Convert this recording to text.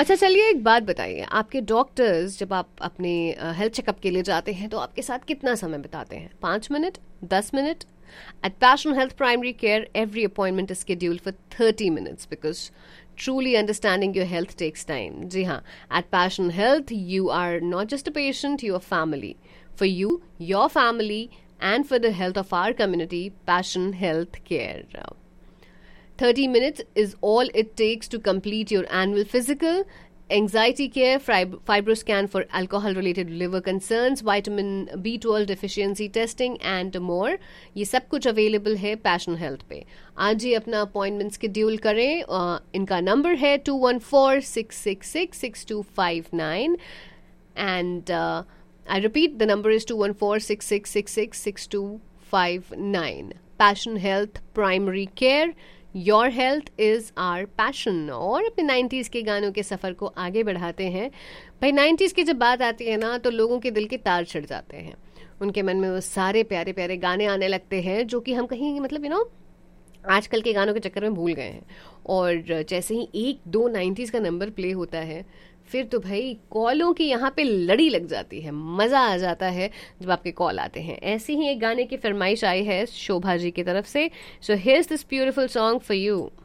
अच्छा चलिए एक बात बताइए, आपके डॉक्टर्स जब आप अपने हेल्थ चेकअप के लिए जाते हैं तो आपके साथ कितना समय बिताते हैं? 5 minute, 10 minute? At Passion Health Primary Care, every appointment is scheduled for 30 minutes because truly understanding your health takes time. जी हाँ, at Passion Health, you are not just a patient, you are family. For you, your family, and for the health of our community, Passion Health Care. 30 minutes is all it takes to complete your annual physical, anxiety care, fibroscan for alcohol related liver concerns, vitamin B12 deficiency testing and more. ये सब कुछ available है passion health पे. आज ही अपना appointment schedule करें. इनका number है 214-666-6259 and I repeat, the number is 214-666-6259. Passion Health Primary Care. Your health is our passion. और अपने 90s के गानों के सफ़र को आगे बढ़ाते हैं. भाई 90s की जब बात आती है ना तो लोगों के दिल के तार छिड़ जाते हैं. उनके मन में वो सारे प्यारे प्यारे गाने आने लगते हैं जो कि हम कहीं मतलब आजकल के गानों के चक्कर में भूल गए हैं. और जैसे ही 1-2 90s का नंबर प्ले होता है फिर तो भाई कॉलों की यहाँ पे लड़ी लग जाती है. मज़ा आ जाता है जब आपके कॉल आते हैं. ऐसी ही एक गाने की फरमाइश आई है शोभा जी की तरफ से. So here's this beautiful song for you.